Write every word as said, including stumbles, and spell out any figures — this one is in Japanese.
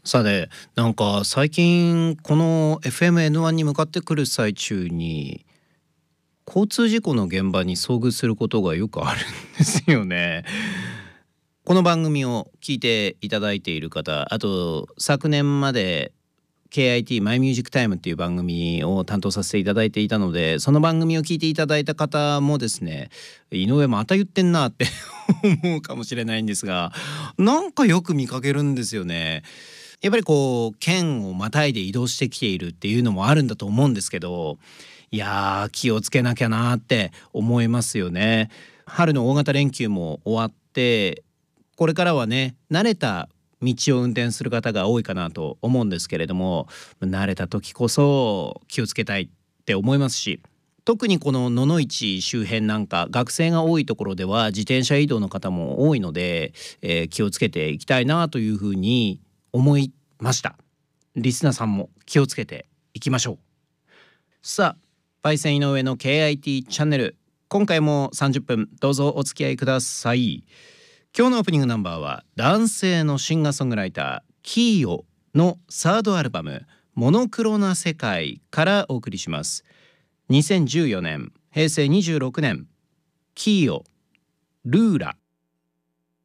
さて、なんか最近この エフエムエヌワン に向かってくる最中に、交通事故の現場に遭遇することがよくあるんですよね。この番組を聞いていただいている方、あと昨年まで ケーアイティー マイミュージックタイムっていう番組を担当させていただいていたので、その番組を聞いていただいた方もですね、井上また言ってんなって思うかもしれないんですが、なんかよく見かけるんですよね。やっぱりこう県をまたいで移動してきているっていうのもあるんだと思うんですけど、いやー気をつけなきゃなーって思いますよね。春の大型連休も終わって、これからはね慣れた道を運転する方が多いかなと思うんですけれども、慣れた時こそ気をつけたいって思いますし、特にこの野々市周辺なんか学生が多いところでは自転車移動の方も多いので、えー気をつけていきたいなというふうに思いました。リスナーさんも気をつけていきましょう。さあ、パイセン井上の ケーアイティー チャンネル、今回もさんじゅっぷんどうぞお付き合いください。今日のオープニングナンバーは男性のシンガーソングライターキーヨのサードアルバムモノクロな世界からお送りします。にせんじゅうよねん、へいせいにじゅうろくねん、キーヨルーラ。